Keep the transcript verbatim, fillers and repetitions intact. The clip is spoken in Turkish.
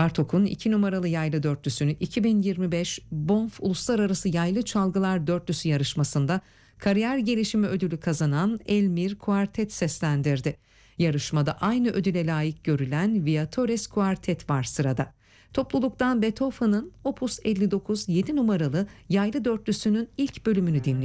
Bartók'un iki numaralı yaylı dörtlüsünü iki bin yirmi beş Bonf Uluslararası Yaylı Çalgılar Dörtlüsü yarışmasında kariyer gelişimi ödülü kazanan Elmir Kuartet seslendirdi. Yarışmada aynı ödüle layık görülen Viatores Kuartet var sırada. Topluluktan Beethoven'ın Opus elli dokuz yedi numaralı yaylı dörtlüsünün ilk bölümünü dinliyoruz.